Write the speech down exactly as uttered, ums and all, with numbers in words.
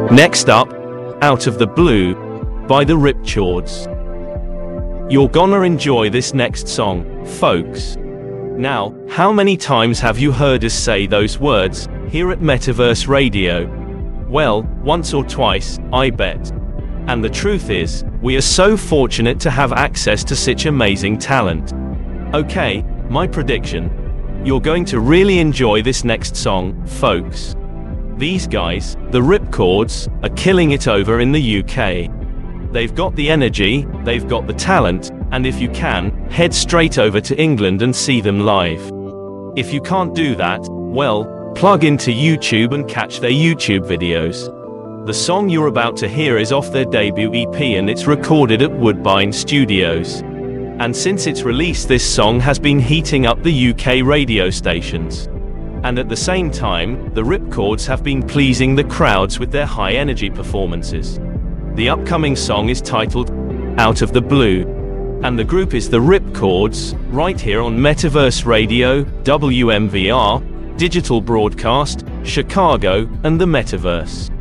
Next up, Out of the Blue, by the Ripchords. You're gonna enjoy this next song, folks. Now, how many times have you heard us say those words, here at Metaverse Radio? Well, once or twice, I bet. And the truth is, we are so fortunate to have access to such amazing talent. Okay, my prediction. You're going to really enjoy this next song, folks. These guys, the Ripchords, are killing it over in the U K. They've got the energy, they've got the talent, and if you can, head straight over to England and see them live. If you can't do that, well, plug into YouTube and catch their YouTube videos. The song you're about to hear is off their debut E P and it's recorded at Woodbine Studios. And since its release, this song has been heating up the U K radio stations. And at the same time, the Ripchords have been pleasing the crowds with their high energy performances. The upcoming song is titled Out of the Blue, and the group is the Ripchords, right here on Metaverse Radio, W M V R, Digital Broadcast, Chicago, and the Metaverse.